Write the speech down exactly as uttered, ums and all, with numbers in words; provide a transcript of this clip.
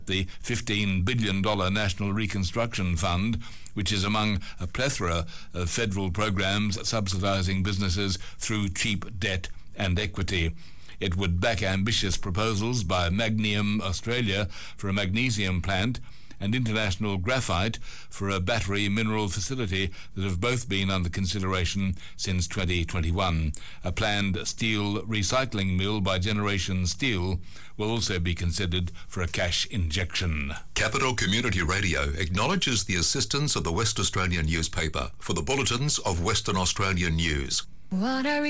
The fifteen billion dollars National Reconstruction Fund, which is among a plethora of federal programs subsidising businesses through cheap debt and equity. It would back ambitious proposals by Magnium Australia for a magnesium plant and International Graphite for a battery mineral facility that have both been under consideration since twenty twenty-one. A planned steel recycling mill by Generation Steel will also be considered for a cash injection. Capital Community Radio acknowledges the assistance of the West Australian newspaper for the bulletins of Western Australian news. What are